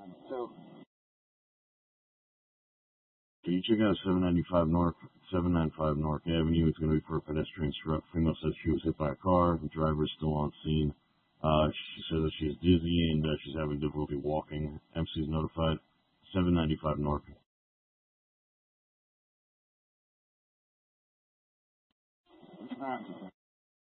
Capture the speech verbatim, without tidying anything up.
So, Can you check out seven ninety-five North, seven ninety-five North Avenue? It's going to be for a pedestrian struck. Female says she was hit by a car. The driver is still on scene. Uh, she says that she's dizzy and uh, she's having difficulty walking. M C is notified. seven ninety-five North. alright.